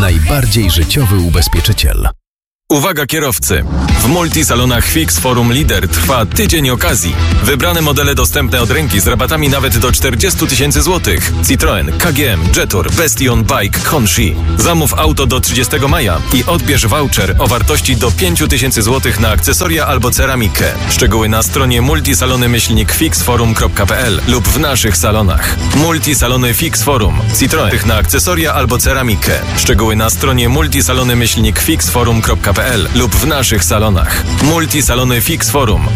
najbardziej życiowy ubezpieczyciel. Uwaga kierowcy! W multisalonach Fix Forum Lider trwa tydzień okazji. Wybrane modele dostępne od ręki z rabatami nawet do 40 000 złotych. Citroen, KGM, Jetour, Bestion, Bike, Honshi. Zamów auto do 30 maja i odbierz voucher o wartości do 5000 złotych na akcesoria albo ceramikę. Szczegóły na stronie multisalony-fixforum.pl lub w naszych salonach. Multisalony Fix Forum. Citroen na akcesoria albo ceramikę. Szczegóły na stronie multisalony-fixforum.pl lub w naszych salonach. Multisalony Fix Forum.